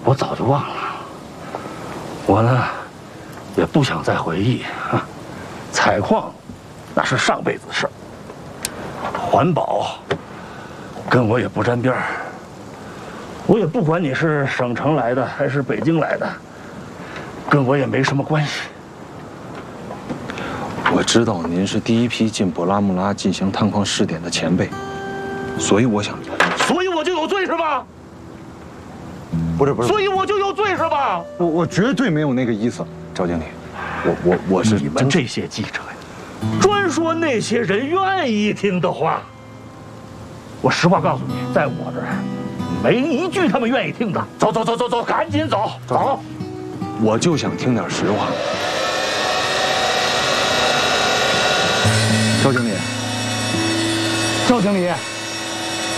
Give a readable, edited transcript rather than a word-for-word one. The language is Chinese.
我早就忘了。我呢，也不想再回忆啊。采矿，那是上辈子的事儿。环保，跟我也不沾边儿。我也不管你是省城来的还是北京来的，跟我也没什么关系。 我知道您是第一批进博拉木拉进行探矿试点的前辈，所以我想， 所以我就有罪是吧？ 不是， 所以我就有罪是吧？ 我绝对没有那个意思，赵经理，我是你们这些记者呀，专说那些人愿意听的话。我实话告诉你，在我这儿没一句他们愿意听的。走，赶紧走。 我就想听点实话。赵经理，